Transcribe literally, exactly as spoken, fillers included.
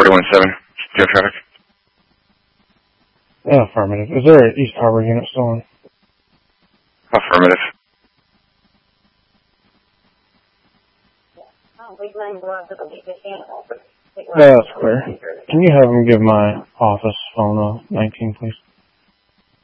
forty-one seven, Joe traffic. Yeah, affirmative. Is there an East Harbor unit still on? Affirmative. Yeah, that's clear. Can you have him give my office phone a nineteen, please?